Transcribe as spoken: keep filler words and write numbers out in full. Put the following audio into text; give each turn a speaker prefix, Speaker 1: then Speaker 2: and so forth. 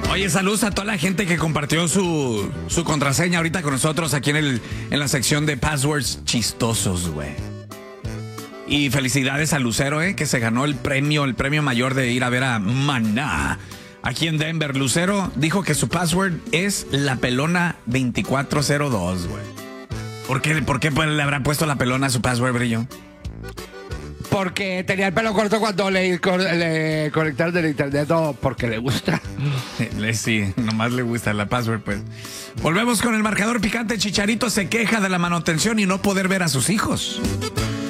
Speaker 1: Oye, saludos a toda la gente que compartió su, su contraseña ahorita con nosotros aquí en, el, en la sección de passwords chistosos, güey. Y felicidades a Lucero, eh, que se ganó el premio, el premio mayor de ir a ver a Maná aquí en Denver. Lucero dijo que su password es la pelona veinticuatro cero dos, güey. ¿Por qué, por qué le habrá puesto la pelona a su password, Brillo?
Speaker 2: Porque tenía el pelo corto cuando le, le conectaron del internet, o porque le gusta.
Speaker 1: Sí, nomás le gusta la password, pues. Volvemos con el marcador picante. Chicharito se queja de la manutención y no poder ver a sus hijos.